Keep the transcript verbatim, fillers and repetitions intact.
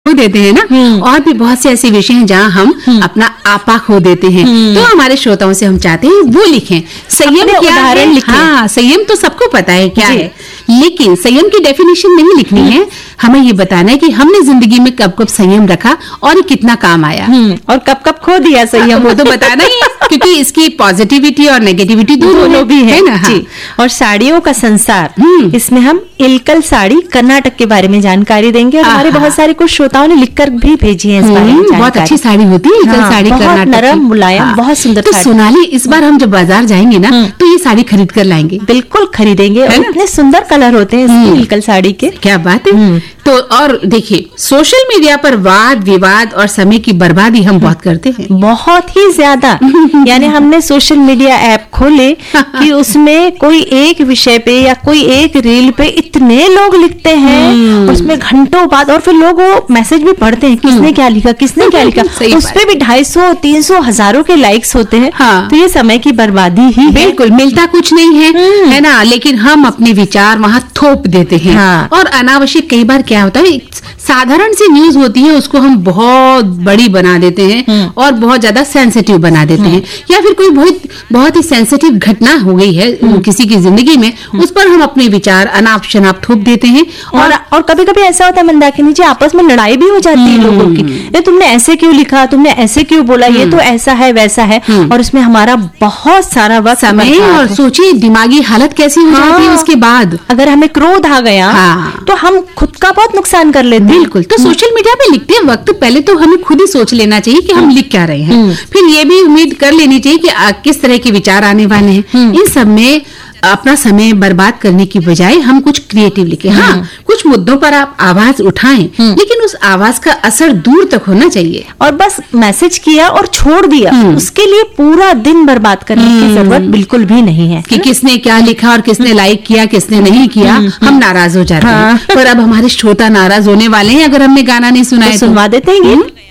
खो देते हैं ना, और भी बहुत से ऐसे विषय हैं जहाँ हम अपना आपा खो देते हैं। तो हमारे श्रोताओं से हम चाहते हैं वो लिखें संयम क्या है। हाँ, संयम तो सबको पता है क्या है, लेकिन संयम की डेफिनेशन नहीं लिखनी है, हमें ये बताना है कि हमने जिंदगी में कब कब संयम रखा और ये कितना काम आया, और कब कब खो दिया संयम, वो तो बताना ही है, क्योंकि इसकी पॉजिटिविटी और नेगेटिविटी दोनों भी है ना। जी। और साड़ियों का संसार, इसमें हम इलकल साड़ी कर्नाटक के बारे में जानकारी देंगे, और हमारे बहुत सारे कुछ श्रोताओं ने लिखकर भी भेजी है इस बारे में। बहुत अच्छी साड़ी होती है इलकल साड़ी, बहुत नरम मुलायम, बहुत सुंदर। तो सोनाली, इस बार हम जब बाजार जाएंगे ना तो ये साड़ी खरीद कर लाएंगे। बिल्कुल खरीदेंगे, और इतने सुंदर कलर होते हैं इसकी इलकल साड़ी के, क्या बात है। तो और देखिए, सोशल मीडिया पर वाद विवाद और समय की बर्बादी हम बहुत करते हैं, बहुत ही ज्यादा। यानी हमने सोशल मीडिया ऐप खोले कि उसमें कोई एक विषय पे या कोई एक रील पे इतने लोग लिखते हैं, उसमें घंटों बाद, और फिर लोग वो मैसेज भी पढ़ते हैं, किसने क्या लिखा किसने क्या लिखा, उस पे भी ढाई सौ तीन सौ हजारों के लाइक्स होते हैं। हाँ। तो ये समय की बर्बादी ही है। बिल्कुल, मिलता कुछ नहीं है, है ना, लेकिन हम अपने विचार वहाँ थोप देते हैं। हाँ। और अनावश्यक कई बार क्या होता है, साधारण सी न्यूज होती है उसको हम बहुत बड़ी बना देते हैं और बहुत ज्यादा सेंसिटिव बना देते हैं, या फिर कोई बहुत बहुत ही सेंसिटिव घटना हो गई है किसी की जिंदगी में, उस पर हम अपने विचार अनाप शनाप थोप देते हैं। और और कभी कभी ऐसा होता है मंदाकिनी जी, आपस में लड़ाई भी हो जाती है लोगों की, ये तुमने ऐसे क्यों लिखा, तुमने ऐसे क्यों बोला, ये तो ऐसा है वैसा है, और उसमें हमारा बहुत सारा वक्त समय, और सोचिए दिमागी हालत कैसी हो जाती है उसके बाद। अगर हमें क्रोध आ गया हाँ। तो हम खुद का बहुत नुकसान कर लेते हैं। बिल्कुल। तो सोशल मीडिया पे लिखते वक्त पहले तो हमें खुद ही सोच लेना चाहिए कि हम लिख क्या रहे हैं, फिर ये भी उम्मीद कर लेनी चाहिए कि आ, किस तरह के विचार आने वाले हैं। इन सब में अपना समय बर्बाद करने की बजाय हम कुछ क्रिएटिव लिखें। हाँ, कुछ मुद्दों पर आप आवाज उठाएं, लेकिन उस आवाज का असर दूर तक होना चाहिए। और बस मैसेज किया और छोड़ दिया, उसके लिए पूरा दिन बर्बाद करने की जरूरत बिल्कुल भी नहीं है कि किसने क्या लिखा और किसने लाइक किया किसने नहीं किया, हम नाराज हो जाते हैं। पर अब हमारे श्रोता नाराज होने वाले हैं अगर हमने गाना नहीं सुनाया, सुनवा देते हैं।